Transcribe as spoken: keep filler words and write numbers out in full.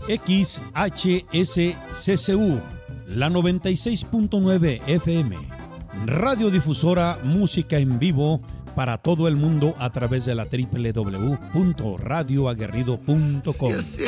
X H S C C U, la noventa y seis punto nueve F M. Radiodifusora Música en Vivo para todo el mundo a través de la doble u doble u doble u punto radio aguerrido punto com.